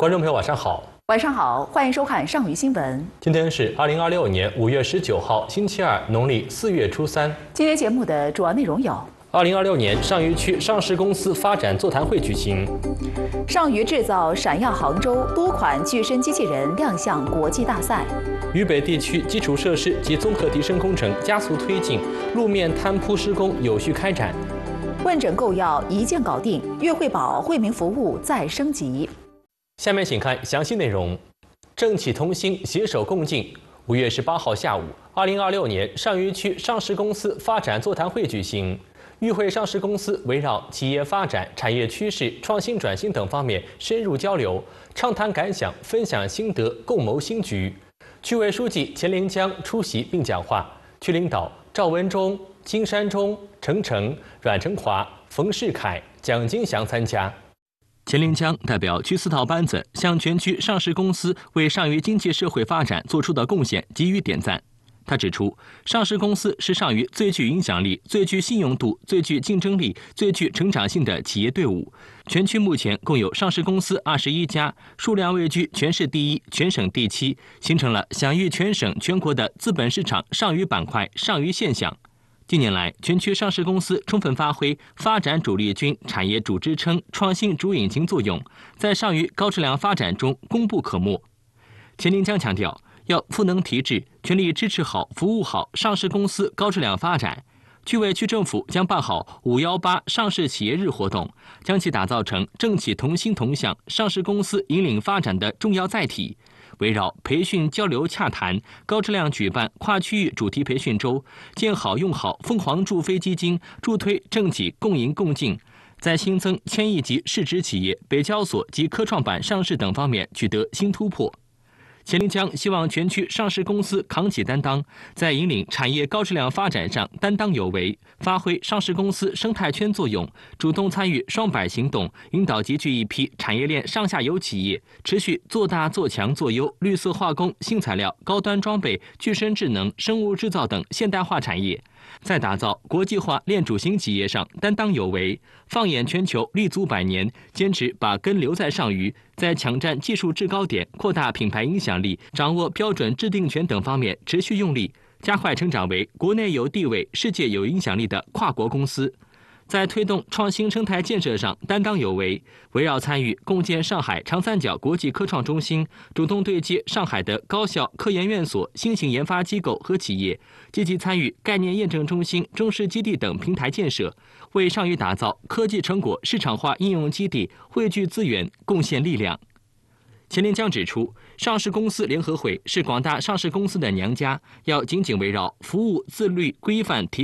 观众朋友，晚上好。 晚上好，欢迎收看上虞新闻。 今天是2026年5月19号，星期二，农历4月初3。 今天节目的主要内容有 ：2026年上虞区上市公司发展座谈会举行； 上虞制造闪耀杭州多款具身机器人亮相国际大赛； 渝北地区基础设施及综合提升工程加速推进，路面摊铺施工有序开展； 问诊购药一键搞定，粤惠保惠民服务再升级。 下面请看详细内容。政企同心，携手共进。5月18号下午，2026年上虞区上市公司发展座谈会举行。与会上市公司围绕企业发展、产业趋势、创新转型等方面深入交流，畅谈感想，分享心得，共谋新局。区委书记钱连江出席并讲话，区领导赵文忠、金山中、程程、阮成华、冯世凯、蒋金祥参加。钱连江代表区4套班子，向全区上市公司为上虞经济社会发展做出的贡献给予点赞。他指出，上市公司是上虞最具影响力、最具信用度、最具竞争力、最具成长性的企业队伍。全区目前共有上市公司21家，数量位居全市第1、全省第7，形成了享誉全省全国的资本市场上虞板块上虞现象。近年来，全区上市公司充分发挥发展主力军、产业主支撑、创新主引擎作用，在上虞高质量发展中功不可没。钱连江强调，要赋能提质，全力支持好、服务好上市公司高质量发展。区委区政府将办好518上市企业日活动，将其打造成政企同心同向、上市公司引领发展的重要载体。围绕培训交流洽谈，高质量举办跨区域主题培训周，建好用好凤凰助飞基金，助推政企共赢共进，在新增1000亿级市值企业、北交所及科创板上市等方面取得新突破。钱连江希望全区上市公司扛起担当，在引领产业高质量发展上担当有为，发挥上市公司生态圈作用，主动参与双百行动，引导集聚一批产业链上下游企业，持续做大做强做优绿色化工、新材料、高端装备、具身智能、生物制造等现代化产业，在打造国际化链主型企业上担当有为，放眼全球立足100年，坚持把根留在上虞，在抢占技术制高点、扩大品牌影响力、掌握标准制定权等方面持续用力，加快成长为国内有地位、世界有影响力的跨国公司。在推动创新生态建设上担当有为，围绕参与共建上海长三角国际科创中心，主动对接上海的高校、科研院所、新型研发机构和企业，积极参与概念验证中心、中试基地等平台建设，为上虞打造科技成果市场化应用基地汇聚资源、贡献力量。钱连江指出，上市公司联合会是广大上市公司的娘家，要紧紧围绕服务、自律、规范、提